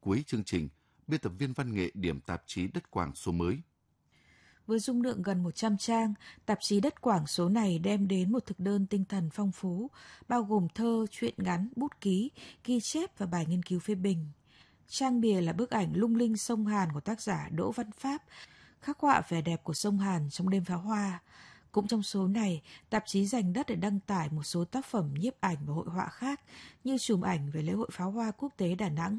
cuối chương trình, biên tập viên văn nghệ điểm tạp chí Đất Quảng số mới. Với dung lượng gần 100 trang, tạp chí Đất Quảng số này đem đến một thực đơn tinh thần phong phú, bao gồm thơ, truyện ngắn, bút ký, ghi chép và bài nghiên cứu phê bình. Trang bìa là bức ảnh lung linh sông Hàn của tác giả Đỗ Văn Pháp, khắc họa vẻ đẹp của sông Hàn trong đêm pháo hoa. Cũng trong số này, tạp chí dành đất để đăng tải một số tác phẩm nhiếp ảnh và hội họa khác như chùm ảnh về lễ hội pháo hoa quốc tế Đà Nẵng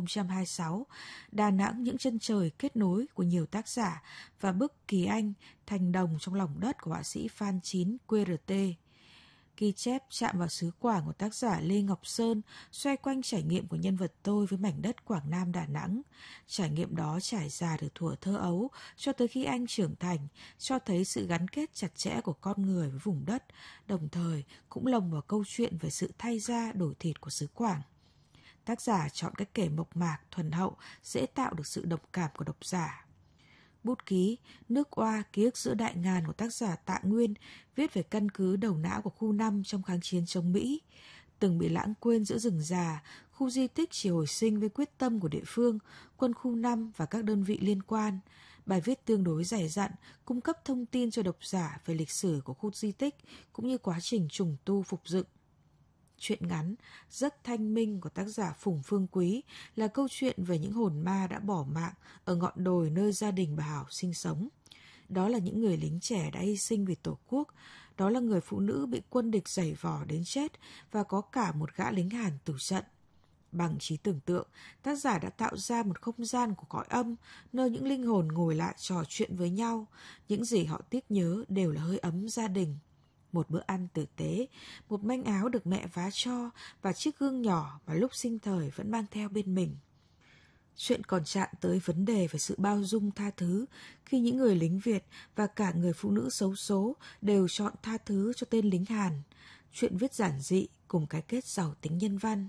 2026, Đà Nẵng những chân trời kết nối của nhiều tác giả và bức Kỳ Anh, Thành đồng trong lòng đất của họa sĩ Phan Chín QRT. Ghi chép chạm vào xứ Quảng của tác giả Lê Ngọc Sơn xoay quanh trải nghiệm của nhân vật tôi với mảnh đất Quảng Nam Đà Nẵng. Trải nghiệm đó trải dài từ thuở thơ ấu cho tới khi anh trưởng thành, cho thấy sự gắn kết chặt chẽ của con người với vùng đất, đồng thời cũng lồng vào câu chuyện về sự thay da đổi thịt của xứ Quảng. Tác giả chọn cách kể mộc mạc, thuần hậu, dễ tạo được sự đồng cảm của độc giả. Bút ký Nước Oa, ký ức giữa đại ngàn của tác giả Tạ Nguyên viết về căn cứ đầu não của khu 5 trong kháng chiến chống Mỹ. Từng bị lãng quên giữa rừng già, khu di tích chỉ hồi sinh với quyết tâm của địa phương, quân khu 5 và các đơn vị liên quan. Bài viết tương đối dày dặn, cung cấp thông tin cho độc giả về lịch sử của khu di tích cũng như quá trình trùng tu phục dựng. Truyện ngắn Giấc Thanh Minh của tác giả Phùng Phương Quý là câu chuyện về những hồn ma đã bỏ mạng ở ngọn đồi nơi gia đình bà Hảo sinh sống. Đó là những người lính trẻ đã hy sinh vì Tổ quốc, đó là người phụ nữ bị quân địch giày vò đến chết và có cả một gã lính Hàn tử trận. Bằng trí tưởng tượng, tác giả đã tạo ra một không gian của cõi âm, nơi những linh hồn ngồi lại trò chuyện với nhau, những gì họ tiếc nhớ đều là hơi ấm gia đình. Một bữa ăn tử tế, một manh áo được mẹ vá cho và chiếc gương nhỏ mà lúc sinh thời vẫn mang theo bên mình. Chuyện còn chạm tới vấn đề về sự bao dung tha thứ khi những người lính Việt và cả người phụ nữ xấu số đều chọn tha thứ cho tên lính Hàn. Chuyện viết giản dị cùng cái kết giàu tính nhân văn.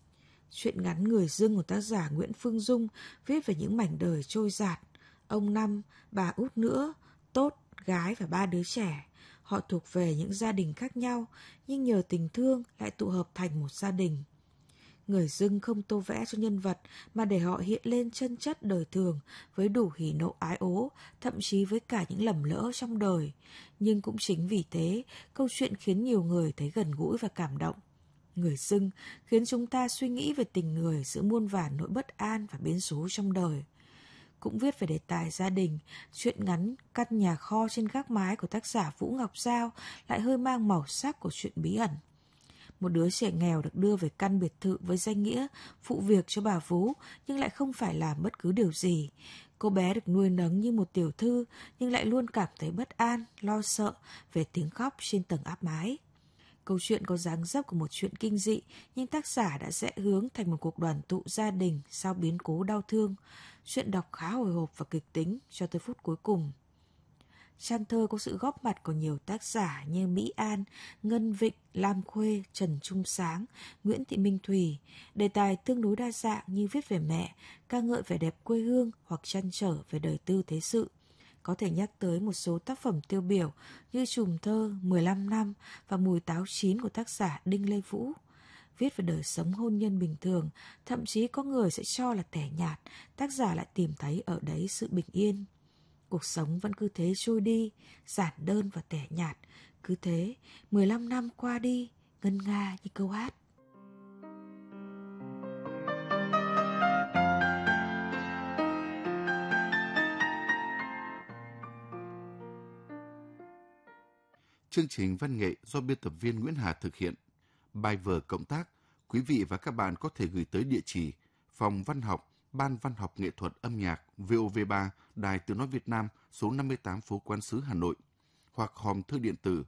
Chuyện ngắn Người Dưng của tác giả Nguyễn Phương Dung viết về những mảnh đời trôi dạt. Ông Năm, bà út nữa, Tốt, gái và 3 đứa trẻ. Họ thuộc về những gia đình khác nhau, nhưng nhờ tình thương lại tụ hợp thành một gia đình. Người Dưng không tô vẽ cho nhân vật, mà để họ hiện lên chân chất đời thường, với đủ hỉ nộ ái ố, thậm chí với cả những lầm lỡ trong đời. Nhưng cũng chính vì thế, câu chuyện khiến nhiều người thấy gần gũi và cảm động. Người Dưng khiến chúng ta suy nghĩ về tình người giữa muôn vàn nỗi bất an và biến số trong đời. Cũng viết về đề tài gia đình, truyện ngắn Căn nhà kho trên gác mái của tác giả Vũ Ngọc Giao lại hơi mang màu sắc của chuyện bí ẩn. Một đứa trẻ nghèo được đưa về căn biệt thự với danh nghĩa phụ việc cho bà vú, nhưng lại không phải làm bất cứ điều gì. Cô bé được nuôi nấng như một tiểu thư, nhưng lại luôn cảm thấy bất an, lo sợ về tiếng khóc trên tầng áp mái. Câu chuyện có dáng dấp của một chuyện kinh dị, nhưng tác giả đã rẽ hướng thành một cuộc đoàn tụ gia đình sau biến cố đau thương. Chuyện đọc khá hồi hộp và kịch tính cho tới phút cuối cùng. Trang thơ có sự góp mặt của nhiều tác giả như Mỹ An, Ngân Vịnh, Lam Khuê, Trần Trung Sáng, Nguyễn Thị Minh Thùy. Đề tài tương đối đa dạng như viết về mẹ, ca ngợi vẻ đẹp quê hương hoặc trăn trở về đời tư thế sự. Có thể nhắc tới một số tác phẩm tiêu biểu như chùm thơ 15 năm và Mùi táo chín của tác giả Đinh Lê Vũ. Viết về đời sống hôn nhân bình thường, thậm chí có người sẽ cho là tẻ nhạt, tác giả lại tìm thấy ở đấy sự bình yên. Cuộc sống vẫn cứ thế trôi đi, giản đơn và tẻ nhạt. Cứ thế, 15 năm qua đi, ngân nga như câu hát. Chương trình văn nghệ do biên tập viên Nguyễn Hà thực hiện. Bài vở cộng tác, quý vị và các bạn có thể gửi tới địa chỉ Phòng Văn học, Ban Văn học Nghệ thuật Âm nhạc VOV3, Đài Tiếng nói Việt Nam, số 58 phố Quán sứ, Hà Nội, hoặc hòm thư điện tử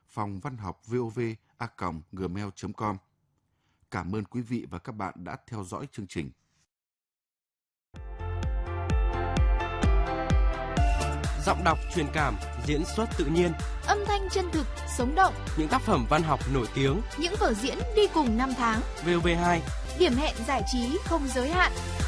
phongvănhocvov@gmail.com. Cảm ơn quý vị và các bạn đã theo dõi chương trình. Giọng đọc truyền cảm, diễn xuất tự nhiên, âm thanh chân thực, sống động, những tác phẩm văn học nổi tiếng, những vở diễn đi cùng năm tháng. VOV2, điểm hẹn giải trí không giới hạn.